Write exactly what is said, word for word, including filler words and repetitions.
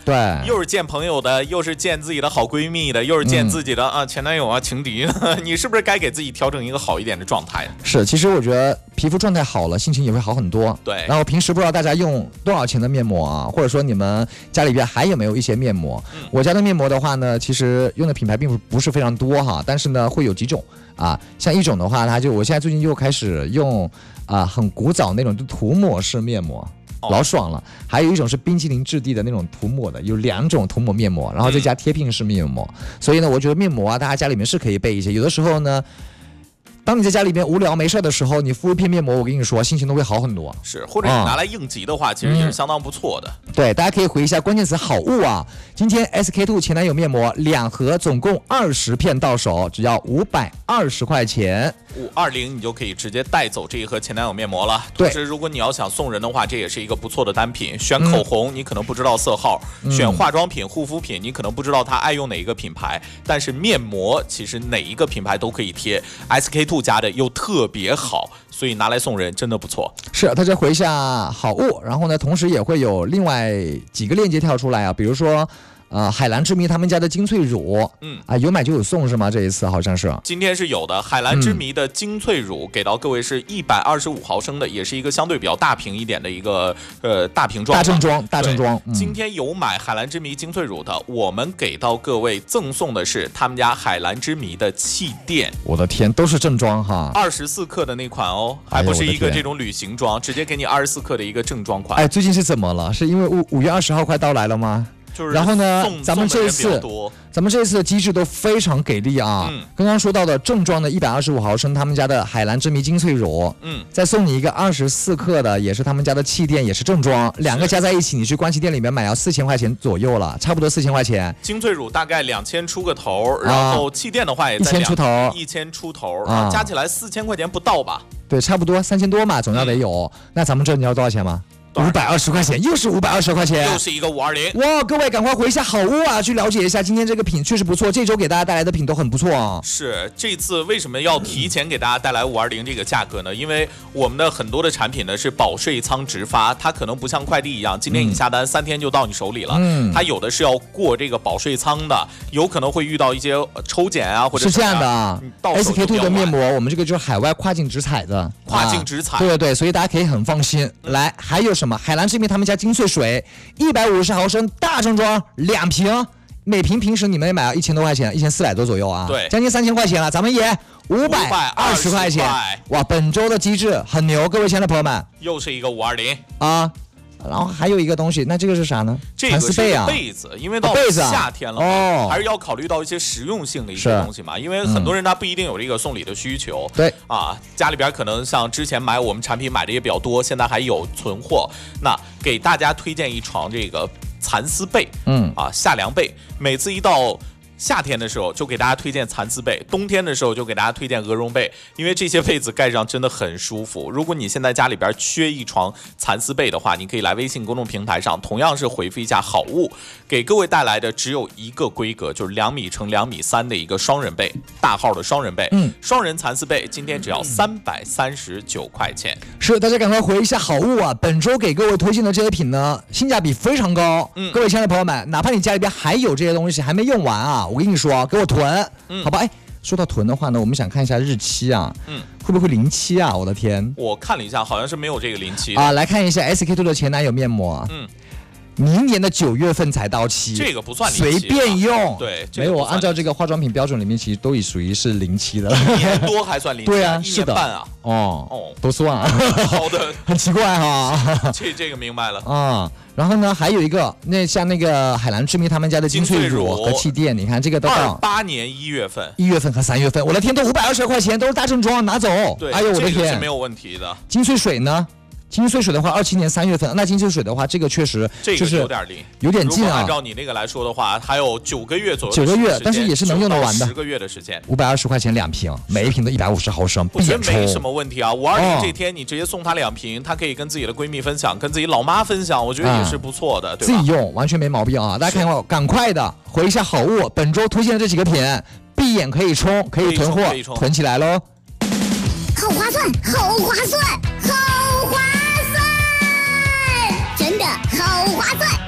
对， 又是见朋友的，又是见自己的好闺蜜的，又是见自己的、嗯、啊前男友啊情敌，你是不是该给自己调整一个好一点的状态？ 是，其实我觉得皮肤状态好了，心情也会好很多。 对， 然后平时不知道大家用多少钱的面膜啊，或者说你们家里边还有没有一些面膜？嗯、我家的面膜的话呢，其实用的品牌并不是非常多哈，但是呢会有几种啊，像一种的话，它就我现在最近又开始用啊很古早那种涂抹式面膜。老爽了，还有一种是冰淇淋质地的那种涂抹的，有两种涂抹面膜，然后再加贴片式面膜。嗯、所以呢，我觉得面膜啊，大家家里面是可以备一些。有的时候呢，当你在家里边无聊没事的时候，你敷一片面膜，我跟你说，心情都会好很多。 是，或者你拿来应急的话，嗯、其实也是相当不错的。 对，大家可以回一下关键词好物啊。今天 S K two 前男友面膜两盒，总共二十片到手，只要五百二十块钱。 五二零，你就可以直接带走这一盒前男友面膜了。 对， 同时如果你要想送人的话，这也是一个不错的单品。选口红，嗯、你可能不知道色号；嗯、选化妆品、护肤品，你可能不知道他爱用哪一个品牌。但是面膜其实哪一个品牌都可以贴 ，S K two 家的又特别好，所以拿来送人真的不错。 是，大家回一下好物，然后呢，同时也会有另外几个链接跳出来啊，比如说。呃，海蓝之谜他们家的精粹乳，嗯啊，有买就有送是吗？这一次好像是。 今天是有的，海蓝之谜的精粹乳、嗯、给到各位是一百二十五毫升的，也是一个相对比较大瓶一点的一个呃大瓶装。 大正装，大正装。 嗯、今天有买海蓝之谜精粹乳的，我们给到各位赠送的是他们家海蓝之谜的气垫。 我的天，都是正装哈， 二十四克的那款哦，还不是一个这种旅行装，直接给你二十四克的一个正装款。 哎，最近是怎么了？是因为五五月二十号快到来了吗？ 就是然后呢，咱们这一次，咱们这一次的机制都非常给力啊！嗯、刚刚说到的正装的一百二十五毫升，他们家的海蓝之谜精粹乳，嗯，再送你一个二十四克的，也是他们家的气垫，也是正装，两个加在一起，你去关系店里面买要四千块钱左右了，差不多四千块钱。 精粹乳大概两千出个头，然后气垫的话也在一千出头， 一千出头，啊、加起来四千块钱不到吧？ 对，差不多三千多嘛，总要得有。嗯、那咱们这你要多少钱吗？五百二十块钱，又是五百二十块钱， 又是一个五二零。 哇，各位赶快回一下好物啊，去了解一下今天这个品确实不错，这周给大家带来的品都很不错啊。 是，这次为什么要提前给大家带来五二零这个价格呢？因为我们的很多的产品呢是保税仓直发，它可能不像快递一样，今天你下单、嗯、三天就到你手里了。嗯，它有的是要过这个保税仓的，有可能会遇到一些抽检啊，或者是这样的啊。S K two 的面膜，我们这个就是海外跨境直采的， 跨境直采、啊。 对对对，所以大家可以很放心。嗯、来，还有什么？海蓝之谜他们家精粹水一百五十毫升大正装两瓶，每瓶平时你们也买了一千多块钱，一千四百多左右啊， 对， 将近三千块钱了，咱们也五百二十块钱。哇，本周的机制很牛，各位亲爱的朋友们， 又是一个五二零啊。然后还有一个东西，那这个是啥呢？ 这个是被子，因为到夏天了嘛、哦，还是要考虑到一些实用性的一些东西嘛。因为很多人他不一定有这个送礼的需求， 对、 嗯、啊，家里边可能像之前买我们产品买的也比较多，现在还有存货。那给大家推荐一床这个蚕丝被，嗯啊，夏凉被，每次一到夏天的时候就给大家推荐蚕丝被，冬天的时候就给大家推荐鹅绒被，因为这些被子盖上真的很舒服。如果你现在家里边缺一床蚕丝被的话，你可以来微信公众平台上同样是回复一下好物，给各位带来的只有一个规格，就是两米乘两米三的一个双人被，大号的双人被，嗯，双人蚕丝被今天只要三百三十九块钱。 是，大家赶快回一下好物啊！本周给各位推荐的这些品呢，性价比非常高。嗯，各位亲爱的朋友们，哪怕你家里边还有这些东西还没用完啊，我跟你说，给我囤，嗯、好吧？哎，说到囤的话呢，我们想看一下日期啊，嗯，会不会临期啊？我的天， 我看了一下，好像是没有这个临期啊。来看一下 S K two 的前男友面膜，嗯。明年的九月份才到期， 这个不算临期， 随便用。 对， 没有按照这个化妆品标准里面，其实都已属于是临期的， 一年多还算临期。 对啊， 一年半啊。 哦哦，都算啊。 好的， 很奇怪哈。 这这个明白了啊。然后呢，还有一个，那像那个海蓝之谜他们家的精粹乳和气垫，你看这个都到八年一月份， 一月份和三月份，我的天，都五百二十块钱，都是大正装，拿走。 对， 哎呦我的天， 这个是没有问题的。 精粹水呢？精粹水的话，二七年三月份，那精粹水的话，这个确实就是有点离， 有点近啊。 按照你那个来说的话，还有九个月左右， 九个月，但是也是能用得完的， 十个月的时间， 五百二十块钱两瓶，每一瓶都一百五十毫升， 我觉得没什么问题啊。五二零这天你直接送她两瓶，她可以跟自己的闺蜜分享，跟自己老妈分享，我觉得也是不错的，对吧？ 自己用完全没毛病啊！大家看看，赶快的回一下好物，本周推荐的这几个品，闭眼可以冲，可以囤货，囤起来喽！ 好划算，好划算，好划算！真的好划算！